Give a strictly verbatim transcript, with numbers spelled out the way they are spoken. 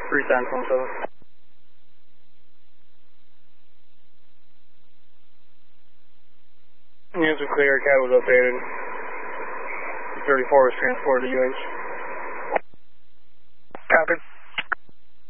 three times one seven. Units are clear, cat was updated. thirty-four was transported to U H.